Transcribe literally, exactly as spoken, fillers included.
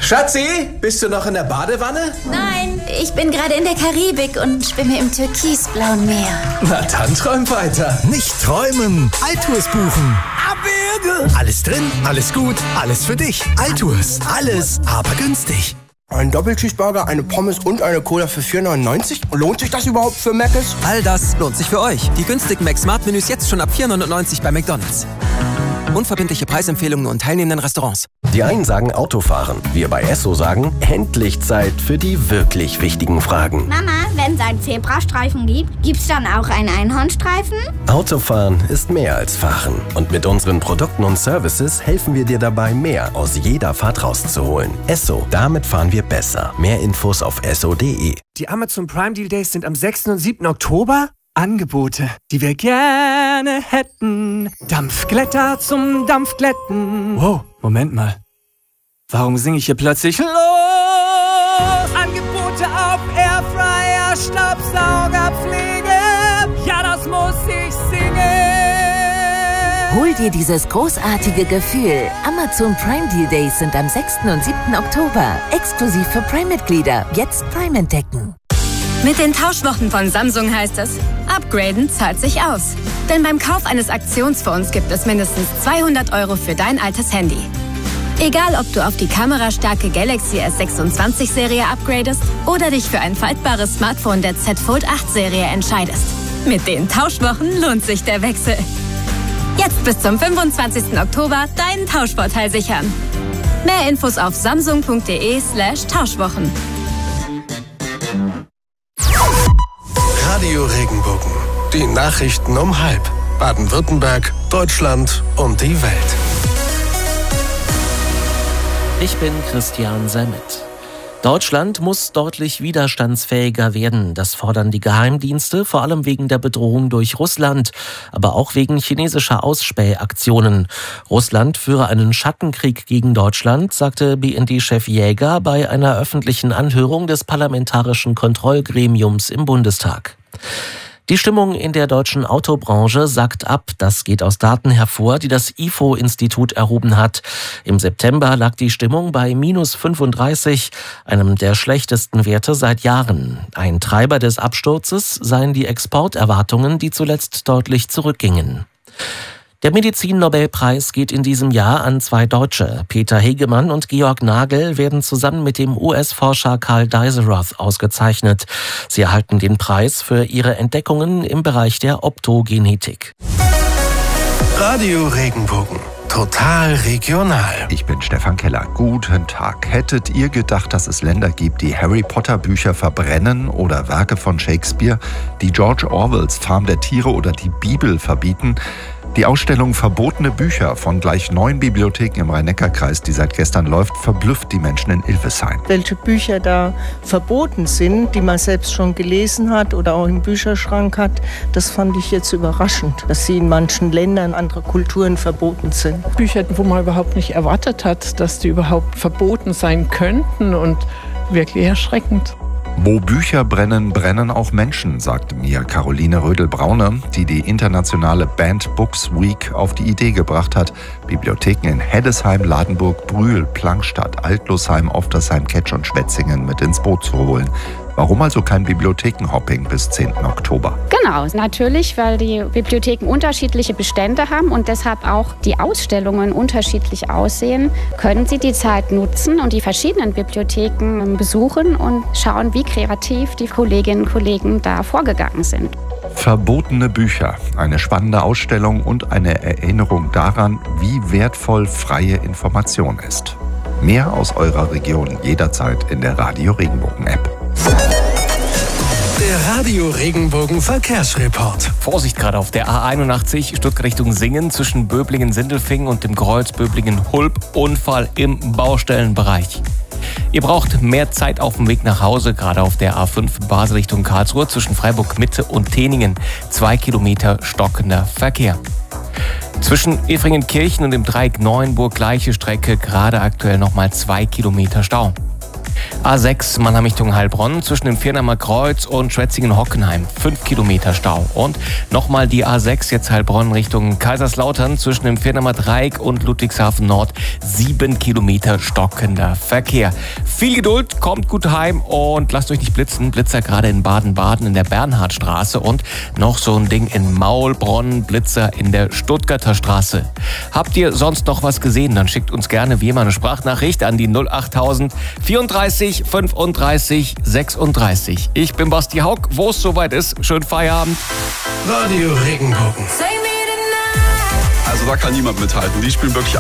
Schatzi, bist du noch in der Badewanne? Nein, ich bin gerade in der Karibik und schwimme im türkisblauen Meer. Na dann träum weiter. Nicht träumen, Altours buchen. Abwürge. Alles drin, alles gut, alles für dich. Altours, alles, aber günstig. Ein Doppelcheeseburger, eine Pommes und eine Cola für vier neunundneunzig? Lohnt sich das überhaupt für Mc's? All das lohnt sich für euch. Die günstigen Mac-Smart-Menüs jetzt schon ab vier neunundneunzig bei McDonald's. Unverbindliche Preisempfehlungen und teilnehmenden Restaurants. Die einen sagen Autofahren. Wir bei Esso sagen, endlich Zeit für die wirklich wichtigen Fragen. Mama, wenn es einen Zebrastreifen gibt, gibt's dann auch einen Einhornstreifen? Autofahren ist mehr als Fahren. Und mit unseren Produkten und Services helfen wir dir dabei, mehr aus jeder Fahrt rauszuholen. Esso, damit fahren wir besser. Mehr Infos auf esso punkt de. Die Amazon Prime Deal Days sind am sechsten und siebten Oktober. Angebote, die wir gerne hätten. Dampfglätter zum Dampfglätten. Wow, Moment mal. Warum singe ich hier plötzlich los? Angebote auf Airfryer, Staubsaugerpflege. Ja, das muss ich singen. Hol dir dieses großartige Gefühl. Amazon Prime Deal Days sind am sechsten und siebten Oktober. Exklusiv für Prime-Mitglieder. Jetzt Prime entdecken. Mit den Tauschwochen von Samsung heißt es, upgraden zahlt sich aus. Denn beim Kauf eines Aktionsfonds gibt es mindestens zweihundert Euro für dein altes Handy. Egal, ob du auf die kamerastarke Galaxy S sechsundzwanzig Serie upgradest oder dich für ein faltbares Smartphone der Z Fold acht Serie entscheidest. Mit den Tauschwochen lohnt sich der Wechsel. Jetzt bis zum fünfundzwanzigsten Oktober deinen Tauschvorteil sichern. Mehr Infos auf samsung punkt de slash Tauschwochen. Radio Regenbogen. Die Nachrichten um halb. Baden-Württemberg, Deutschland und die Welt. Ich bin Christian Seimet. Deutschland muss deutlich widerstandsfähiger werden. Das fordern die Geheimdienste, vor allem wegen der Bedrohung durch Russland, aber auch wegen chinesischer Ausspähaktionen. Russland führe einen Schattenkrieg gegen Deutschland, sagte B N D-Chef Jäger bei einer öffentlichen Anhörung des Parlamentarischen Kontrollgremiums im Bundestag. Die Stimmung in der deutschen Autobranche sackt ab. Das geht aus Daten hervor, die das I F O-Institut erhoben hat. Im September lag die Stimmung bei minus fünfunddreißig, einem der schlechtesten Werte seit Jahren. Ein Treiber des Absturzes seien die Exporterwartungen, die zuletzt deutlich zurückgingen. Der Medizin-Nobelpreis geht in diesem Jahr an zwei Deutsche. Peter Hegemann und Georg Nagel werden zusammen mit dem U S-Forscher Karl Deisseroth ausgezeichnet. Sie erhalten den Preis für ihre Entdeckungen im Bereich der Optogenetik. Radio Regenbogen. Total regional. Ich bin Stefan Keller. Guten Tag. Hättet ihr gedacht, dass es Länder gibt, die Harry Potter Bücher verbrennen oder Werke von Shakespeare, die George Orwells Farm der Tiere oder die Bibel verbieten? Die Ausstellung Verbotene Bücher von gleich neun Bibliotheken im Rhein-Neckar-Kreis, die seit gestern läuft, verblüfft die Menschen in Ilvesheim. Welche Bücher da verboten sind, die man selbst schon gelesen hat oder auch im Bücherschrank hat, das fand ich jetzt überraschend, dass sie in manchen Ländern, andere Kulturen verboten sind. Bücher, wo man überhaupt nicht erwartet hat, dass die überhaupt verboten sein könnten und wirklich erschreckend. Wo Bücher brennen, brennen auch Menschen, sagte mir Caroline Rödel-Braune, die die internationale Banned Books Week auf die Idee gebracht hat, Bibliotheken in Heddesheim, Ladenburg, Brühl, Plankstadt, Altlosheim, Oftersheim, Ketsch und Schwetzingen mit ins Boot zu holen. Warum also kein Bibliothekenhopping bis zehnten Oktober? Genau, natürlich, weil die Bibliotheken unterschiedliche Bestände haben und deshalb auch die Ausstellungen unterschiedlich aussehen, können Sie die Zeit nutzen und die verschiedenen Bibliotheken besuchen und schauen, wie kreativ die Kolleginnen und Kollegen da vorgegangen sind. Verbotene Bücher, eine spannende Ausstellung und eine Erinnerung daran, wie wertvoll freie Information ist. Mehr aus eurer Region jederzeit in der Radio Regenbogen App. Der Radio Regenbogen Verkehrsreport. Vorsicht gerade auf der A einundachtzig Stuttgart Richtung Singen zwischen Böblingen-Sindelfingen und dem Kreuz Böblingen-Hulb. Unfall im Baustellenbereich. Ihr braucht mehr Zeit auf dem Weg nach Hause, gerade auf der A fünf Basel Richtung Karlsruhe zwischen Freiburg-Mitte und Teningen. Zwei Kilometer stockender Verkehr. Zwischen Efringenkirchen und dem Dreieck Neuenburg gleiche Strecke, gerade aktuell nochmal zwei Kilometer Stau. A sechs Mannheim-Richtung Heilbronn zwischen dem Viernheimer Kreuz und Schwetzingen-Hockenheim. fünf Kilometer Stau. Und nochmal die A sechs jetzt Heilbronn Richtung Kaiserslautern zwischen dem Viernheimer Dreieck und Ludwigshafen Nord. sieben Kilometer stockender Verkehr. Viel Geduld, kommt gut heim und lasst euch nicht blitzen. Blitzer gerade in Baden-Baden in der Bernhardstraße und noch so ein Ding in Maulbronn, Blitzer in der Stuttgarter Straße. Habt ihr sonst noch was gesehen? Dann schickt uns gerne wie immer eine Sprachnachricht an die null achttausend vierunddreißig fünfunddreißig sechsunddreißig. Ich bin Basti Haug. Wo es soweit ist, schönen Feierabend. Radio Regenbogen. Also da kann niemand mithalten. Die spielen wirklich